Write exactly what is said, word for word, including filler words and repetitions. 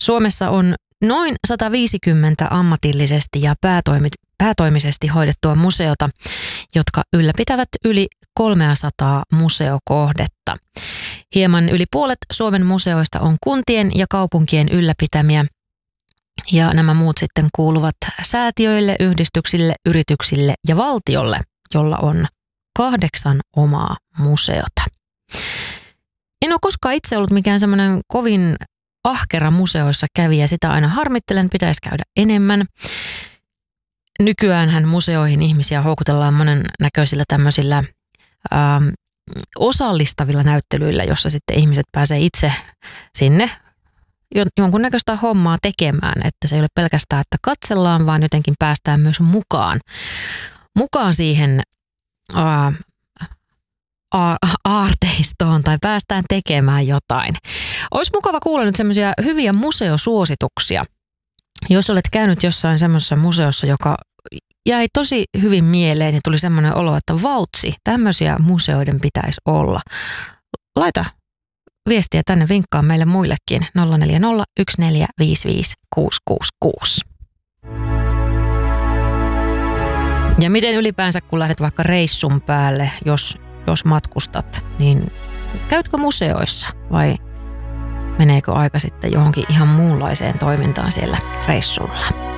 Suomessa on noin sata viisikymmentä ammatillisesti ja päätoimi- päätoimisesti hoidettua museota, jotka ylläpitävät yli kolmesataa museokohdetta. Hieman yli puolet Suomen museoista on kuntien ja kaupunkien ylläpitämiä, ja nämä muut sitten kuuluvat säätiöille, yhdistyksille, yrityksille ja valtiolle, jolla on kahdeksan omaa museota. En ole koskaan itse ollut mikään semmoinen kovin ahkera museoissa kävijä, sitä aina harmittelen, pitäisi käydä enemmän. Nykyäänhän museoihin ihmisiä houkutellaan monen näköisillä tämmöisillä ähm, osallistavilla näyttelyillä, jossa sitten ihmiset pääsee itse sinne jonkunnäköistä hommaa tekemään, että se ei ole pelkästään, että katsellaan, vaan jotenkin päästään myös mukaan, mukaan siihen äh, aarteistoon tai päästään tekemään jotain. Olisi mukava kuulla nyt semmoisia hyviä museosuosituksia. Jos olet käynyt jossain semmoisessa museossa, joka jäi tosi hyvin mieleen, niin tuli semmoinen olo, että vautsi, tämmöisiä museoiden pitäisi olla. Laita viestiä tänne, vinkkaa meille muillekin nolla neljä nolla yksi neljä viisi viisi kuusi kuusi kuusi. Ja miten ylipäänsä, kun lähdet vaikka reissun päälle, jos, jos matkustat, niin käytkö museoissa vai meneekö aika sitten johonkin ihan muunlaiseen toimintaan siellä reissulla?